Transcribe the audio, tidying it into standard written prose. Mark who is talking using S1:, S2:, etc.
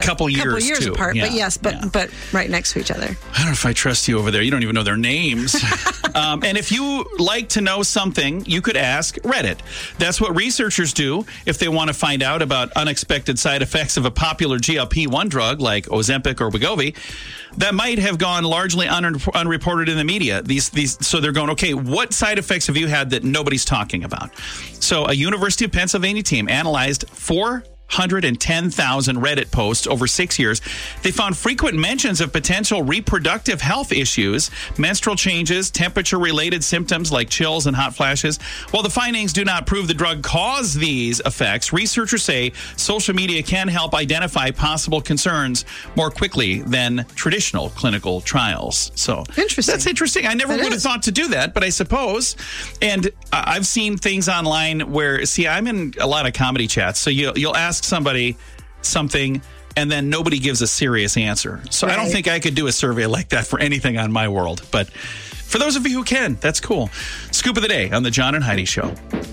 S1: couple years too.
S2: apart,
S1: Yeah,
S2: but right next to each other.
S1: I don't know if I trust you over there. You don't even know their names. And if you like to know something, you could ask Reddit. That's what researchers do if they want to find out about unexpected side effects of a popular GLP-1 drug like Ozempic or Wegovy that might have gone largely unreported in the media. So they're going, okay, what side effects have you had that nobody's talking about? So a University of Pennsylvania team analyzed 410,000 Reddit posts over 6 years. They found frequent mentions of potential reproductive health issues, menstrual changes, temperature-related symptoms like chills and hot flashes. While the findings do not prove the drug caused these effects, researchers say social media can help identify possible concerns more quickly than traditional clinical trials. So
S2: interesting.
S1: That's interesting. I never would have thought to do that, but I suppose. And I've seen things online where, see, I'm in a lot of comedy chats, so you'll ask somebody something and then nobody gives a serious answer. So I don't think I could do a survey like that for anything on my world. But for those of you who can, that's cool. Scoop of the day on the John and Heidi Show.